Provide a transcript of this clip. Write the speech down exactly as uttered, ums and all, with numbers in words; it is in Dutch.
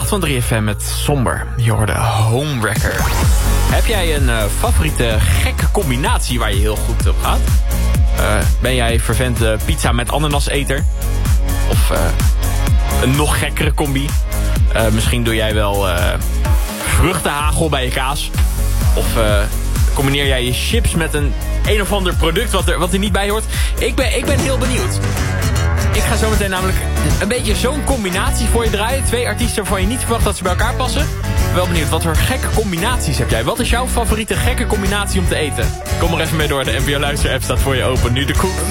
acht van drie F M met Somber. Je hoorde Homewrecker. Heb jij een uh, favoriete gekke combinatie waar je heel goed op gaat? Uh, ben jij vervent uh, pizza met ananaseter? Of uh, een nog gekkere combi? Uh, misschien doe jij wel uh, vruchtenhagel bij je kaas. Of uh, combineer jij je chips met een een of ander product wat er, wat er niet bij hoort. Ik ben, ik ben heel benieuwd. Ik ga zo meteen namelijk een beetje zo'n combinatie voor je draaien. Twee artiesten waarvan je niet verwacht dat ze bij elkaar passen. Wel benieuwd, wat voor gekke combinaties heb jij? Wat is jouw favoriete gekke combinatie om te eten? Kom er even mee door, de N P O Luister app staat voor je open. Nu de koek.